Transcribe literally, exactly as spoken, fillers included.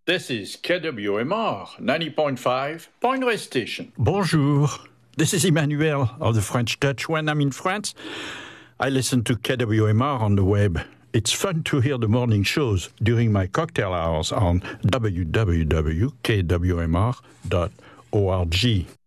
This is K W M R ninety point five, Point Reyes Station. Bonjour. This is Emmanuel of the French Touch. When I'm in France, I listen to K W M R on the web. It's fun to hear the morning shows during my cocktail hours on w w w dot k w m r dot org.